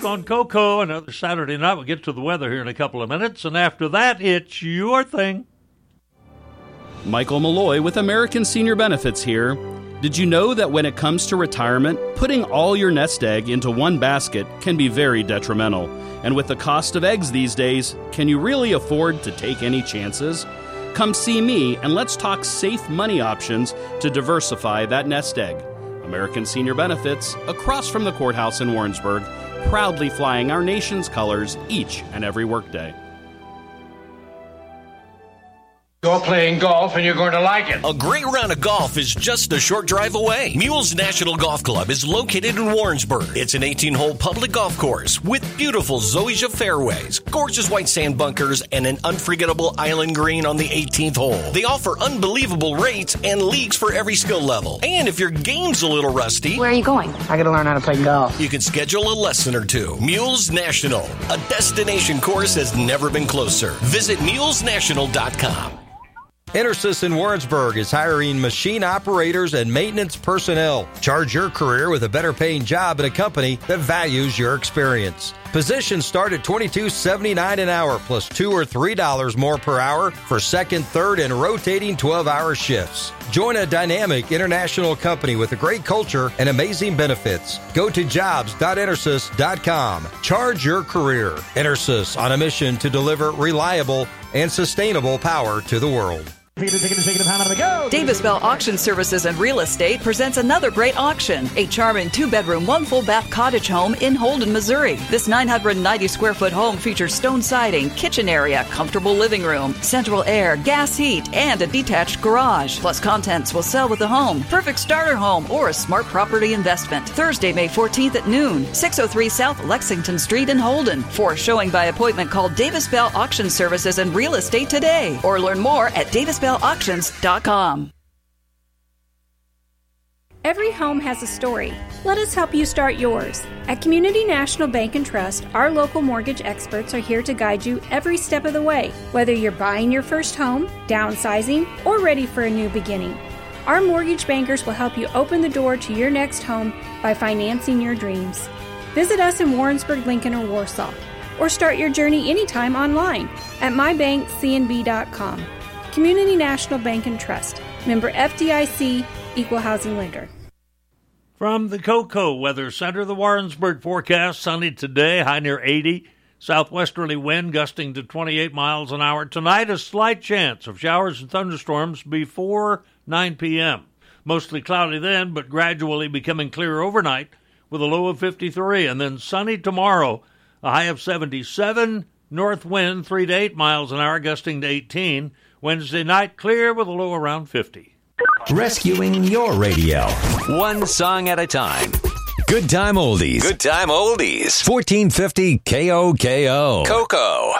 Golf on Coco. Another Saturday night. We'll get to the weather here in a couple of minutes. And after that, it's your thing. Michael Malloy with American Senior Benefits here. Did you know that when it comes to retirement, putting all your nest egg into one basket can be very detrimental? And with the cost of eggs these days, can you really afford to take any chances? Come see me and let's talk safe money options to diversify that nest egg. American Senior Benefits, across from the courthouse in Warrensburg, proudly flying our nation's colors each and every workday. You're playing golf and you're going to like it. A great round of golf is just a short drive away. Mules National Golf Club is located in Warrensburg. It's an 18-hole public golf course with beautiful zoysia fairways, gorgeous white sand bunkers, and an unforgettable island green on the 18th hole. They offer unbelievable rates and leagues for every skill level. And if your game's a little rusty... Where are you going? I gotta learn how to play golf. You can schedule a lesson or two. Mules National. A destination course has never been closer. Visit mulesnational.com. Intersys in Warrensburg is hiring machine operators and maintenance personnel. Charge your career with a better paying job at a company that values your experience. Positions start at $22.79 an hour plus $2 or $3 more per hour for second, third, and rotating 12-hour shifts. Join a dynamic international company with a great culture and amazing benefits. Go to jobs.intersys.com. Charge your career. Intersys, on a mission to deliver reliable and sustainable power to the world. Davis Bell Auction Services and Real Estate presents another great auction. A charming 2-bedroom, 1 full bath cottage home in Holden, Missouri. This 990 square foot home features stone siding, kitchen area, comfortable living room, central air, gas heat, and a detached garage. Plus contents will sell with the home. Perfect starter home or a smart property investment. Thursday, May 14th at noon. 603 South Lexington Street in Holden. For a showing by appointment, call Davis Bell Auction Services and Real Estate today. Or learn more at davisbellauctions.com. Every home has a story. Let us help you start yours. At Community National Bank and Trust, our local mortgage experts are here to guide you every step of the way, whether you're buying your first home, downsizing, or ready for a new beginning. Our mortgage bankers will help you open the door to your next home by financing your dreams. Visit us in Warrensburg, Lincoln, or Warsaw, or start your journey anytime online at mybankcnb.com. Community National Bank and Trust. Member FDIC, Equal Housing Lender. From the Coco Weather Center, the Warrensburg forecast, sunny today, high near 80. Southwesterly wind gusting to 28 miles an hour. Tonight, a slight chance of showers and thunderstorms before 9 p.m. Mostly cloudy then, but gradually becoming clear overnight with a low of 53. And then sunny tomorrow, a high of 77. North wind 3 to 8 miles an hour, gusting to 18. Wednesday night, clear with a low around 50. Rescuing your radio. One song at a time. Good Time Oldies. Good Time Oldies. 1450 KOKO. Coco.